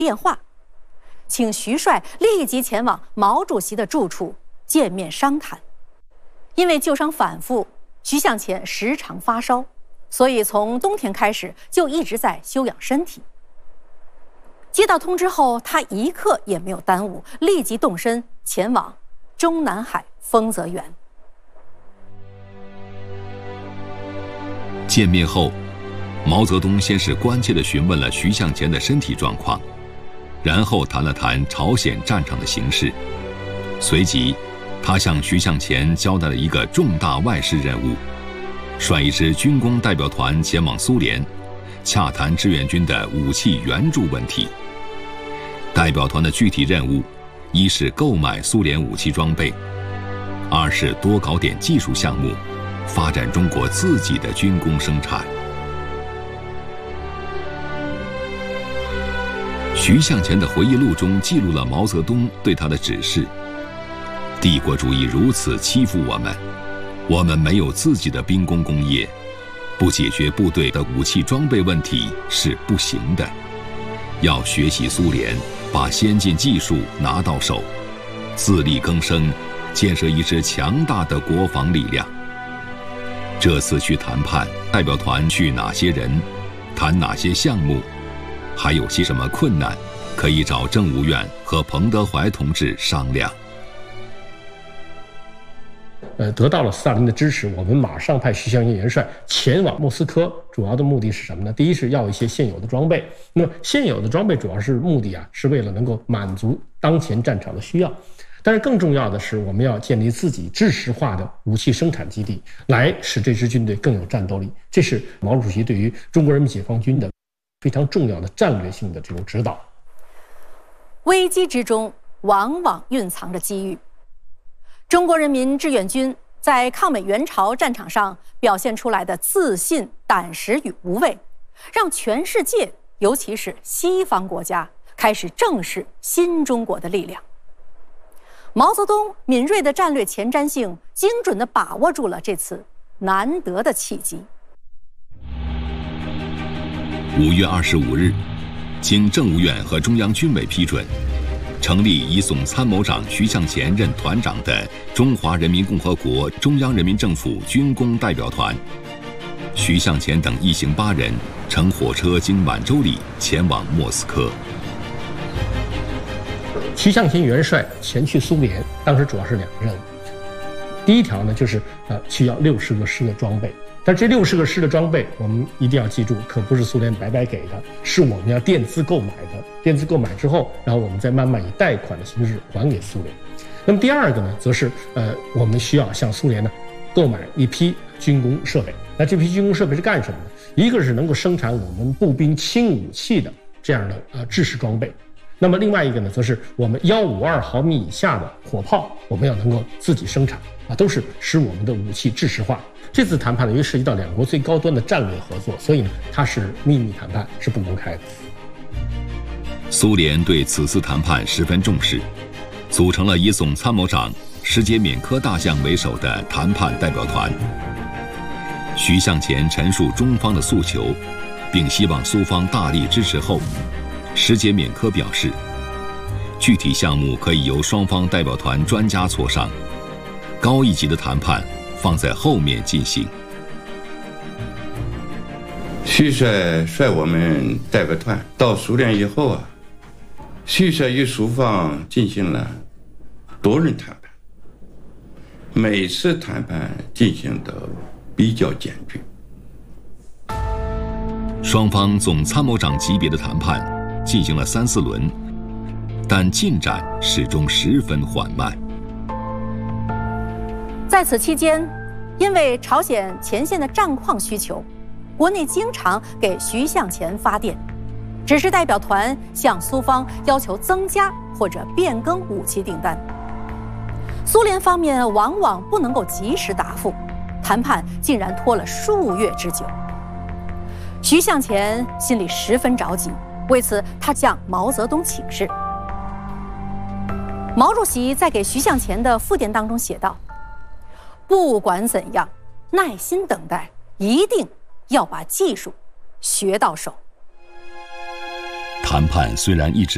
电话，请徐帅立即前往毛主席的住处见面商谈。因为旧伤反复，徐向前时常发烧，所以从冬天开始就一直在休养身体。接到通知后，他一刻也没有耽误，立即动身前往中南海丰泽园。 见面后，毛泽东先是关切地询问了徐向前的身体状况，然后谈了谈朝鲜战场的形势。随即，他向徐向前交代了一个重大外事任务，率一支军工代表团前往苏联，洽谈志愿军的武器援助问题。代表团的具体任务，一是购买苏联武器装备，二是多搞点技术项目，发展中国自己的军工生产。徐向前的回忆录中记录了毛泽东对他的指示：帝国主义如此欺负我们，我们没有自己的兵工工业，不解决部队的武器装备问题是不行的。要学习苏联，把先进技术拿到手，自力更生，建设一支强大的国防力量。这次去谈判，代表团去哪些人，谈哪些项目，还有些什么困难，可以找政务院和彭德怀同志商量。 得到了斯大林的支持，我们马上派徐向前元帅前往莫斯科，主要的目的是什么呢？第一是要一些现有的装备，那么现有的装备主要是目的是为了能够满足当前战场的需要，但是更重要的是我们要建立自己制式化的武器生产基地，来使这支军队更有战斗力。这是毛主席对于中国人民解放军的非常重要的战略性的这种指导。 危机之中往往蕴藏着机遇。中国人民志愿军在抗美援朝战场上表现出来的自信、胆识与无畏，让全世界，尤其是西方国家开始正视新中国的力量。毛泽东敏锐的战略前瞻性，精准地把握住了这次难得的契机。 5月25日，经政务院和中央军委批准，成立以总参谋长徐向前任团长的中华人民共和国中央人民政府军工代表团。徐向前等一行8人乘火车经满洲里前往莫斯科。 徐向前元帅前去苏联，当时主要是2个任务。第一条呢，就是需要60个师的装备。但这60个师的装备，我们一定要记住，可不是苏联白白给的，是我们要垫资购买的。垫资购买之后，然后我们再慢慢以贷款的形式还给苏联。那么第二个呢，则是我们需要向苏联呢购买一批军工设备。那这批军工设备是干什么的？一个是能够生产我们步兵轻武器的这样的制式装备。那么另外一个呢，则是我们152毫米以下的火炮，我们要能够自己生产都是使我们的武器制式化。这次谈判呢，因为涉及到2国最高端的战略合作，所以呢，它是秘密谈判，是不公开的。 苏联对此次谈判十分重视，组成了以总参谋长石杰勉科大将为首的谈判代表团。徐向前陈述中方的诉求，并希望苏方大力支持后，石杰勉科表示，具体项目可以由双方代表团专家磋商，高一级的谈判放在后面进行。 徐帅率我们代表团到苏联以后徐帅与苏方进行了多轮谈判，每次谈判进行的比较艰巨。 双方总参谋长级别的谈判进行了3、4轮，但进展始终十分缓慢。 在此期间，因为朝鲜前线的战况需求，国内经常给徐向前发电，指示代表团向苏方要求增加或者变更武器订单。苏联方面往往不能够及时答复，谈判竟然拖了数月之久。徐向前心里十分着急，为此他向毛泽东请示。毛主席在给徐向前的复电当中写道：不管怎样，耐心等待，一定要把技术学到手。 谈判虽然一直